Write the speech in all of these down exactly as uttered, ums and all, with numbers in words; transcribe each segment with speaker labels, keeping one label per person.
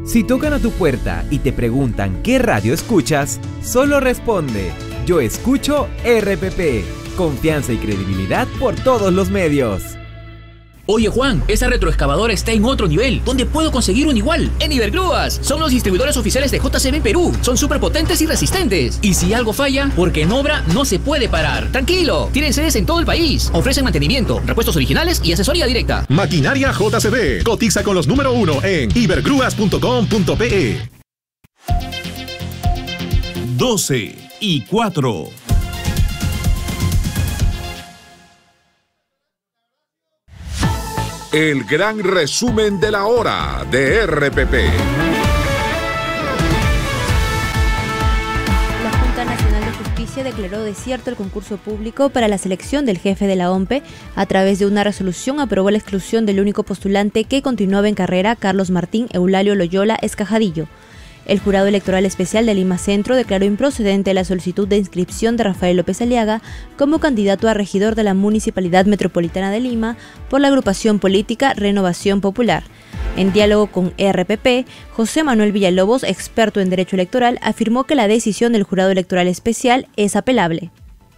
Speaker 1: Si tocan a tu puerta y te preguntan qué radio escuchas, solo responde: yo escucho R P P. Confianza y credibilidad por todos los medios.
Speaker 2: Oye Juan, esa retroexcavadora está en otro nivel. ¿Dónde puedo conseguir un igual? En Ibergrúas. Son los distribuidores oficiales de J C B Perú. Son súper potentes y resistentes. Y si algo falla, porque en obra no se puede parar. Tranquilo, tienen sedes en todo el país. Ofrecen mantenimiento, repuestos originales y asesoría directa.
Speaker 3: Maquinaria J C B. Cotiza con los número uno en ibergrúas punto com punto pe.
Speaker 4: doce y cuatro.
Speaker 5: El gran resumen de la hora de R P P.
Speaker 6: La Junta Nacional de Justicia declaró desierto el concurso público para la selección del jefe de la O M P E. A través de una resolución aprobó la exclusión del único postulante que continuaba en carrera, Carlos Martín Eulalio Loyola Escajadillo. El Jurado Electoral Especial de Lima Centro declaró improcedente la solicitud de inscripción de Rafael López Aliaga como candidato a regidor de la Municipalidad Metropolitana de Lima por la agrupación política Renovación Popular. En diálogo con R P P, José Manuel Villalobos, experto en derecho electoral, afirmó que la decisión del Jurado Electoral Especial es apelable.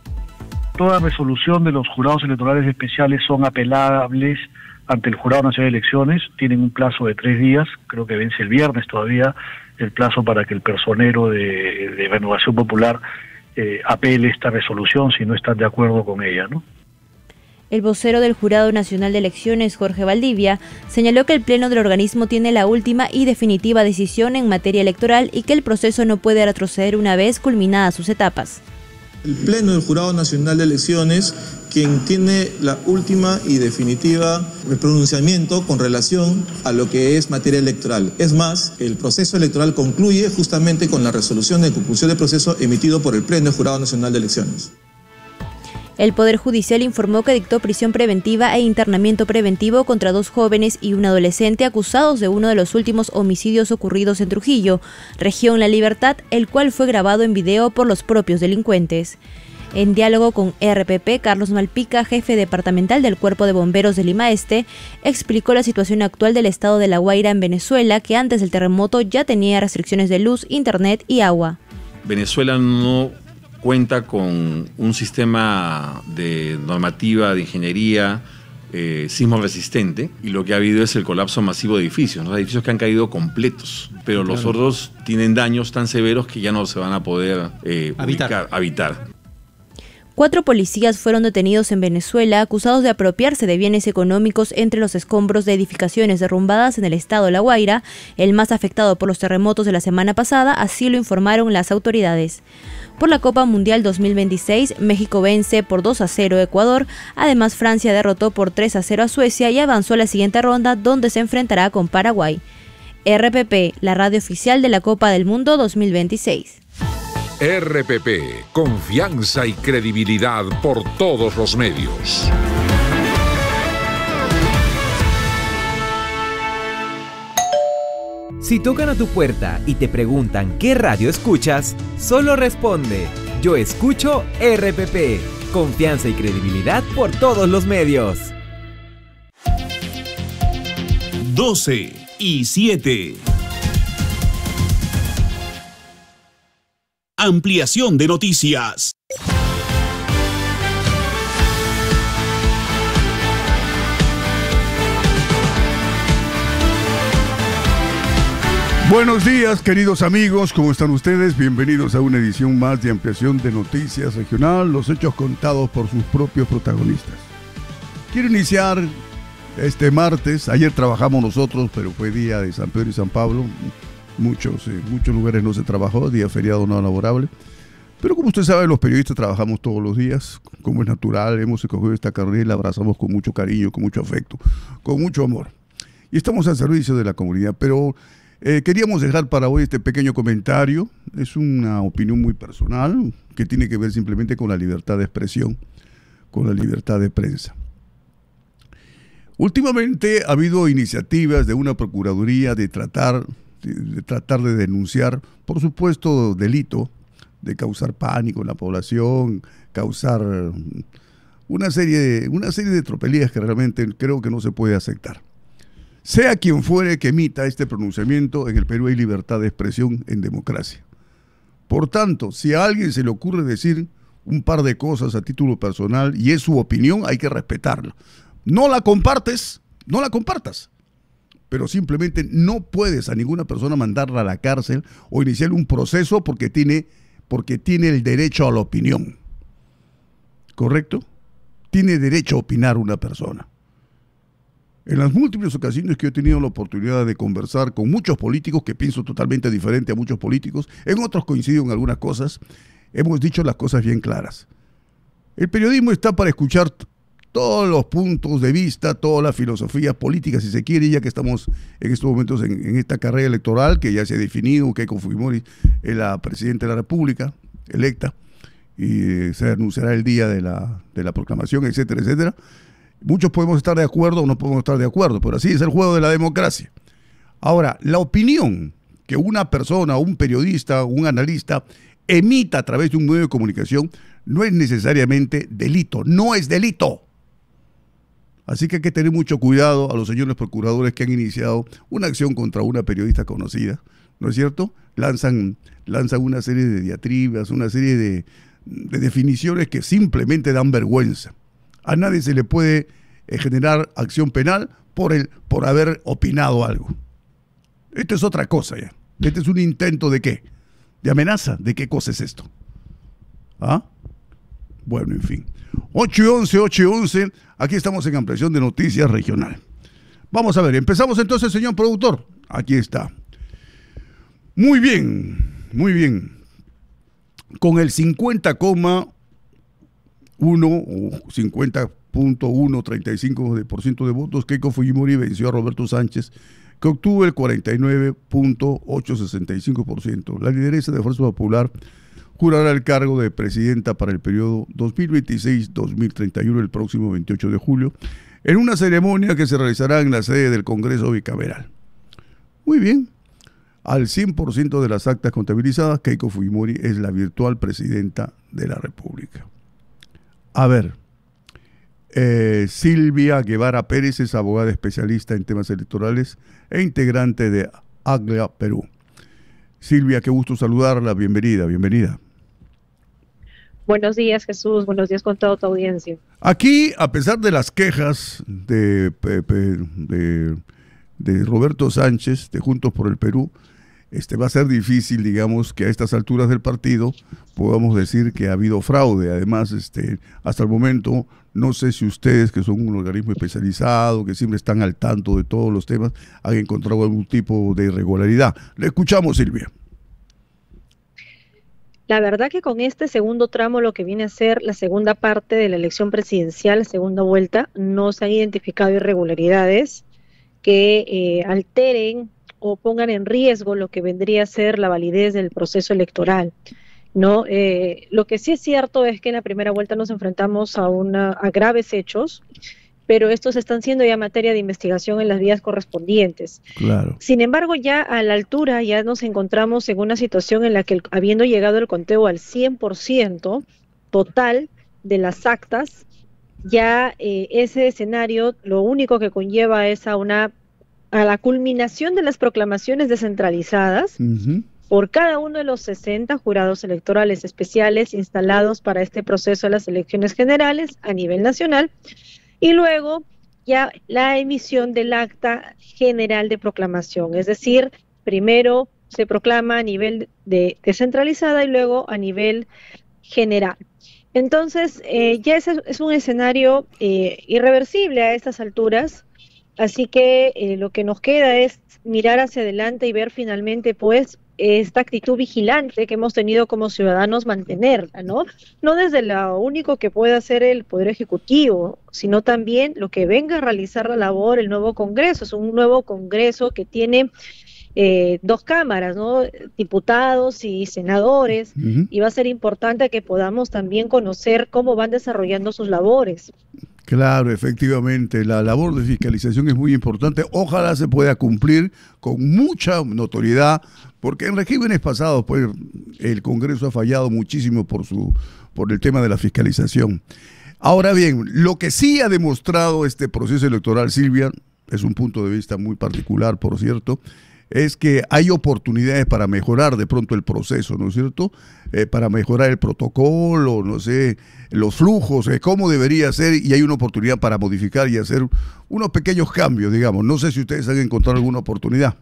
Speaker 7: Toda resolución de los jurados electorales especiales son apelables ante el Jurado Nacional de Elecciones. Tienen un plazo de tres días, creo que vence el viernes todavía el plazo para que el personero de, de Renovación Popular eh, apele esta resolución si no están de acuerdo con ella, ¿no?
Speaker 6: El vocero del Jurado Nacional de Elecciones, Jorge Valdivia, señaló que el Pleno del organismo tiene la última y definitiva decisión en materia electoral y que el proceso no puede retroceder una vez culminadas sus etapas.
Speaker 8: El Pleno del Jurado Nacional de Elecciones, quien tiene la última y definitiva pronunciamiento con relación a lo que es materia electoral. Es más, el proceso electoral concluye justamente con la resolución de conclusión del proceso emitido por el Pleno del Jurado Nacional de Elecciones.
Speaker 6: El Poder Judicial informó que dictó prisión preventiva e internamiento preventivo contra dos jóvenes y un adolescente acusados de uno de los últimos homicidios ocurridos en Trujillo, región La Libertad, el cual fue grabado en video por los propios delincuentes. En diálogo con R P P, Carlos Malpica, jefe departamental del Cuerpo de Bomberos de Lima Este, explicó la situación actual del estado de La Guaira en Venezuela, que antes del terremoto ya tenía restricciones de luz, internet y agua.
Speaker 9: Venezuela no cuenta con un sistema de normativa, de ingeniería eh, sismo resistente, y lo que ha habido es el colapso masivo de edificios, ¿no? Edificios que han caído completos, pero claro, los otros tienen daños tan severos que ya no se van a poder eh,
Speaker 10: habitar.
Speaker 9: Ubicar, habitar.
Speaker 6: Cuatro policías fueron detenidos en Venezuela acusados de apropiarse de bienes económicos entre los escombros de edificaciones derrumbadas en el estado de La Guaira, el más afectado por los terremotos de la semana pasada, así lo informaron las autoridades. Por la Copa Mundial dos mil veintiséis, México vence por dos a cero a Ecuador, además Francia derrotó por tres a cero a Suecia y avanzó a la siguiente ronda donde se enfrentará con Paraguay. R P P, la radio oficial de la Copa del Mundo dos mil veintiséis.
Speaker 5: R P P, confianza y credibilidad por todos los medios.
Speaker 1: Si tocan a tu puerta y te preguntan qué radio escuchas, solo responde: yo escucho R P P. Confianza y credibilidad por todos los medios.
Speaker 4: doce y siete. Ampliación de noticias.
Speaker 11: Buenos días, queridos amigos, ¿cómo están ustedes? Bienvenidos a una edición más de Ampliación de Noticias Regional, los hechos contados por sus propios protagonistas. Quiero iniciar este martes. Ayer trabajamos nosotros, pero fue día de San Pedro y San Pablo. Muchos, eh, muchos lugares no se trabajó, día feriado no laborable. Pero como usted sabe, los periodistas trabajamos todos los días, como es natural. Hemos escogido esta carrera y la abrazamos con mucho cariño, con mucho afecto, con mucho amor. Y estamos al servicio de la comunidad, pero eh, queríamos dejar para hoy este pequeño comentario. Es una opinión muy personal, que tiene que ver simplemente con la libertad de expresión, con la libertad de prensa. Últimamente ha habido iniciativas de una procuraduría de tratar... de tratar de denunciar, por supuesto, delito, de causar pánico en la población, causar una serie, una serie de tropelías que realmente creo que no se puede aceptar. Sea quien fuere que emita este pronunciamiento, en el Perú hay libertad de expresión en democracia. Por tanto, si a alguien se le ocurre decir un par de cosas a título personal y es su opinión, hay que respetarla. No la compartes, no la compartas. Pero simplemente no puedes a ninguna persona mandarla a la cárcel o iniciar un proceso porque tiene, porque tiene el derecho a la opinión. ¿Correcto? Tiene derecho a opinar una persona. En las múltiples ocasiones que he tenido la oportunidad de conversar con muchos políticos, que pienso totalmente diferente a muchos políticos, en otros coincido en algunas cosas, hemos dicho las cosas bien claras. El periodismo está para escuchar todos los puntos de vista, toda la filosofía política, si se quiere, ya que estamos en estos momentos en, en esta carrera electoral, que ya se ha definido, Keiko Fujimori es la presidenta de la República, electa, y eh, se anunciará el día de la, de la proclamación, etcétera, etcétera. Muchos podemos estar de acuerdo o no podemos estar de acuerdo, pero así es el juego de la democracia. Ahora, la opinión que una persona, un periodista, un analista emita a través de un medio de comunicación no es necesariamente delito, no es delito. Así que hay que tener mucho cuidado a los señores procuradores que han iniciado una acción contra una periodista conocida, ¿no es cierto? Lanzan, lanzan una serie de diatribas, una serie de, de definiciones que simplemente dan vergüenza. A nadie se le puede eh, generar acción penal por, el, por haber opinado algo. Esto es otra cosa ya. Este es un intento de qué? De amenaza. ¿De qué cosa es esto? ¿Ah? Bueno, en fin. ocho y once, ocho y once. Aquí estamos en Ampliación de Noticias Regional. Vamos a ver. Empezamos entonces, señor productor. Aquí está. Muy bien. Muy bien. Con el cincuenta coma uno o cincuenta punto ciento treinta y cinco por ciento de votos, Keiko Fujimori venció a Roberto Sánchez, que obtuvo el cuarenta y nueve punto ochocientos sesenta y cinco por ciento. La lideresa de Fuerza Popular jurará el cargo de presidenta para el periodo dos mil veintiséis a dos mil treinta y uno el próximo veintiocho de julio, en una ceremonia que se realizará en la sede del Congreso Bicameral. Muy bien. Al cien por ciento de las actas contabilizadas, Keiko Fujimori es la virtual presidenta de la República. A ver, eh, Silvia Guevara Pérez es abogada especialista en temas electorales e integrante de AGLA Perú. Silvia, qué gusto saludarla, bienvenida, bienvenida.
Speaker 10: Buenos días, Jesús, buenos días con toda tu audiencia.
Speaker 11: Aquí, a pesar de las quejas de, de, de Roberto Sánchez, de Juntos por el Perú, Este, va a ser difícil, digamos, que a estas alturas del partido podamos decir que ha habido fraude. Además, este, hasta el momento, no sé si ustedes, que son un organismo especializado, que siempre están al tanto de todos los temas, han encontrado algún tipo de irregularidad. Le escuchamos, Silvia.
Speaker 10: La verdad que con este segundo tramo, lo que viene a ser la segunda parte de la elección presidencial, la segunda vuelta, no se han identificado irregularidades que eh, alteren o pongan en riesgo lo que vendría a ser la validez del proceso electoral, ¿no? Eh, lo que sí es cierto es que en la primera vuelta nos enfrentamos a, una, a graves hechos, pero estos están siendo ya materia de investigación en las vías correspondientes.
Speaker 11: Claro.
Speaker 10: Sin embargo, ya a la altura ya nos encontramos en una situación en la que, el, habiendo llegado el conteo al cien por ciento total de las actas, ya eh, ese escenario lo único que conlleva es a una a la culminación de las proclamaciones descentralizadas uh-huh. por cada uno de los sesenta jurados electorales especiales instalados para este proceso de las elecciones generales a nivel nacional, y luego ya la emisión del acta general de proclamación, es decir, primero se proclama a nivel de descentralizada y luego a nivel general. Entonces, eh, ya es, es un escenario eh, irreversible a estas alturas. Así que eh, lo que nos queda es mirar hacia adelante y ver finalmente, pues, esta actitud vigilante que hemos tenido como ciudadanos mantenerla, ¿no? No desde lo único que puede hacer el Poder Ejecutivo, sino también lo que venga a realizar la labor el nuevo Congreso. Es un nuevo Congreso que tiene eh, dos cámaras, ¿no? Diputados y senadores, uh-huh. y va a ser importante que podamos también conocer cómo van desarrollando sus labores.
Speaker 11: Claro, efectivamente, la labor de fiscalización es muy importante. Ojalá se pueda cumplir con mucha notoriedad, porque en regímenes pasados pues, el Congreso ha fallado muchísimo por, su, por el tema de la fiscalización. Ahora bien, lo que sí ha demostrado este proceso electoral, Silvia, es un punto de vista muy particular, por cierto, es que hay oportunidades para mejorar de pronto el proceso, ¿no es cierto? Eh, para mejorar el protocolo, no sé, los flujos, eh, cómo debería ser, y hay una oportunidad para modificar y hacer unos pequeños cambios, digamos. No sé si ustedes han encontrado alguna oportunidad.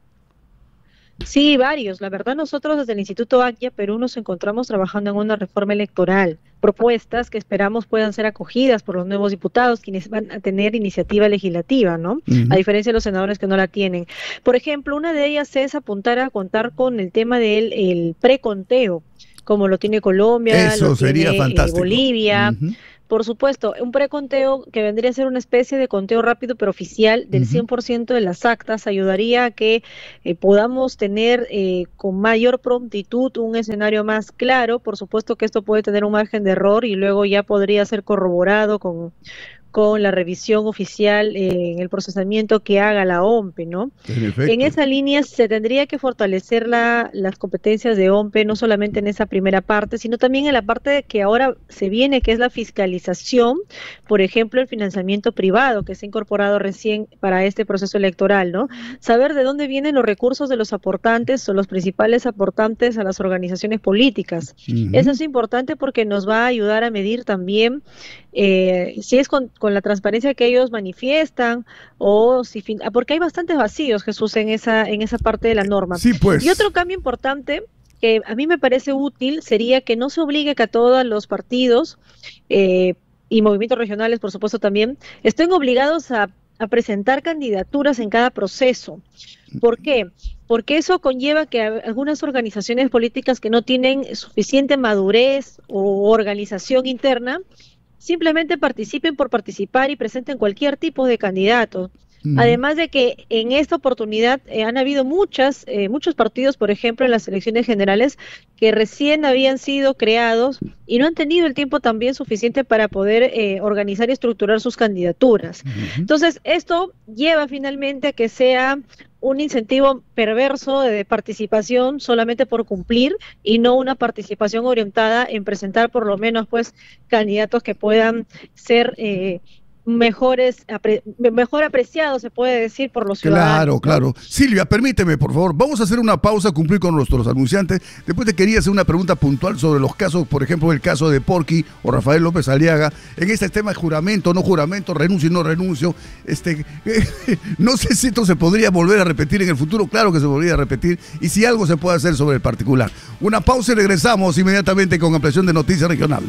Speaker 10: Sí, varios. La verdad, nosotros desde el Instituto ACYA Perú nos encontramos trabajando en una reforma electoral, propuestas que esperamos puedan ser acogidas por los nuevos diputados, quienes van a tener iniciativa legislativa, ¿no? Uh-huh. A diferencia de los senadores que no la tienen. Por ejemplo, una de ellas es apuntar a contar con el tema del el preconteo, como lo tiene Colombia,
Speaker 11: Eso
Speaker 10: lo
Speaker 11: sería
Speaker 10: tiene
Speaker 11: fantástico.
Speaker 10: Eh, Bolivia.
Speaker 11: Uh-huh.
Speaker 10: Por supuesto, un preconteo que vendría a ser una especie de conteo rápido pero oficial del uh-huh. cien por ciento de las actas ayudaría a que eh, podamos tener eh, con mayor prontitud un escenario más claro. Por supuesto que esto puede tener un margen de error y luego ya podría ser corroborado con, con la revisión oficial eh, en el procesamiento que haga la O M P E, ¿no? En, en esa línea se tendría que fortalecer la, las competencias de O M P E, no solamente en esa primera parte, sino también en la parte que ahora se viene, que es la fiscalización, por ejemplo, el financiamiento privado, que se ha incorporado recién para este proceso electoral, ¿no? Saber de dónde vienen los recursos de los aportantes o los principales aportantes a las organizaciones políticas. Uh-huh. Eso es importante porque nos va a ayudar a medir también eh, si es con con la transparencia que ellos manifiestan, o si porque hay bastantes vacíos, Jesús, en esa en esa parte de la norma.
Speaker 11: Sí, pues.
Speaker 10: Y otro cambio importante que a mí me parece útil sería que no se obligue que a todos los partidos eh, y movimientos regionales, por supuesto también, estén obligados a, a presentar candidaturas en cada proceso. ¿Por qué? Porque eso conlleva que algunas organizaciones políticas que no tienen suficiente madurez o organización interna simplemente participen por participar y presenten cualquier tipo de candidato. Mm. Además de que en esta oportunidad eh, han habido muchas, eh, muchos partidos, por ejemplo, en las elecciones generales, que recién habían sido creados y no han tenido el tiempo también suficiente para poder eh, organizar y estructurar sus candidaturas. Mm-hmm. Entonces, esto lleva finalmente a que sea un incentivo perverso de participación solamente por cumplir y no una participación orientada en presentar por lo menos pues candidatos que puedan ser eh, mejores, apre, mejor apreciados, se puede decir, por los ciudadanos.
Speaker 11: Claro, claro. Silvia, permíteme, por favor, vamos a hacer una pausa, cumplir con nuestros anunciantes. Después te quería hacer una pregunta puntual sobre los casos, por ejemplo, el caso de Porky o Rafael López Aliaga, en este tema de juramento, no juramento, renuncio y no renuncio. Este, eh, no sé si esto se podría volver a repetir en el futuro, claro que se podría repetir, y si algo se puede hacer sobre el particular. Una pausa y regresamos inmediatamente con ampliación de Noticias Regional.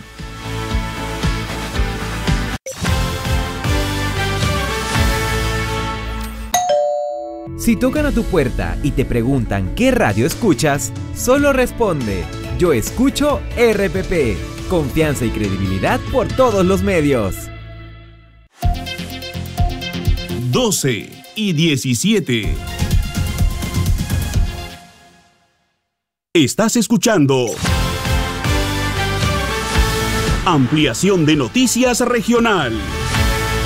Speaker 1: Si tocan a tu puerta y te preguntan qué radio escuchas, solo responde: yo escucho R P P. Confianza y credibilidad por todos los medios.
Speaker 4: doce y diecisiete. Estás escuchando Ampliación de Noticias Regional.